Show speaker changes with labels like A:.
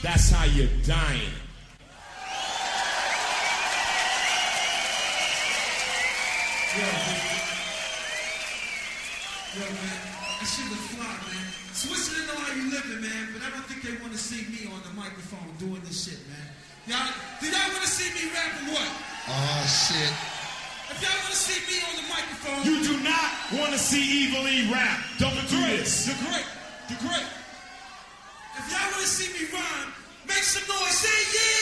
A: That's how you're dying.
B: Yo, man, that shit was fly, man. Switzerland know how you living, man, but I don't think they want to see me on the microphone doing this shit, man. Y'all, do y'all want to see me rap or what?
C: Oh, shit.
B: If y'all want to see me on the microphone...
A: You do not want to see Evil E rap. Don't do this.
B: You're great. You're great. If y'all want to see me rhyme, make some noise. Say yeah!